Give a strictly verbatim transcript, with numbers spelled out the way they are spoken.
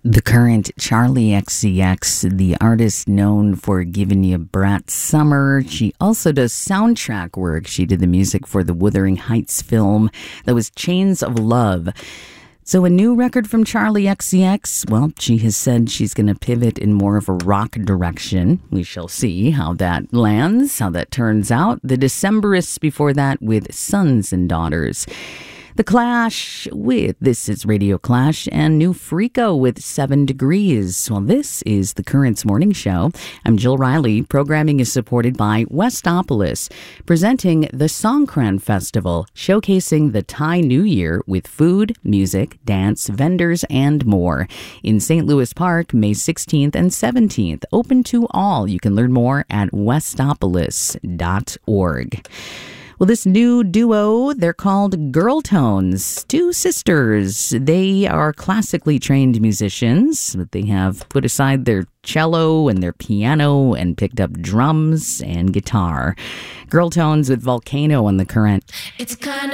The Current, Charli X C X, the artist known for giving you Brat Summer. She also does soundtrack work. She did the music for the Wuthering Heights film that was Chains of Love. So a new record from Charli X C X, well, she has said she's going to pivot in more of a rock direction. We shall see how that lands, how that turns out. The Decemberists before that with Sons and Daughters. The Clash with This Is Radio Clash, and New Freako with Seven Degrees. Well, this is the Currents Morning Show. I'm Jill Riley. Programming is supported by Westopolis, presenting the Songkran Festival, showcasing the Thai New Year with food, music, dance, vendors, and more. In Saint Louis Park, May sixteenth and seventeenth. Open to all. You can learn more at westopolis dot org. Well, this new duo, they're called Girl Tones, two sisters. They are classically trained musicians, but they have put aside their cello and their piano and picked up drums and guitar. Girl Tones with Volcano on The Current. It's kind